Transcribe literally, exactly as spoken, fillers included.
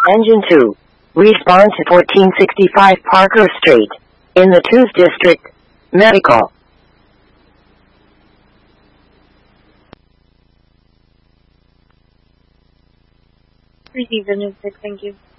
Engine two. Respond to fourteen sixty-five Parker Street, in the twos District. Medical. Received the news, thank you.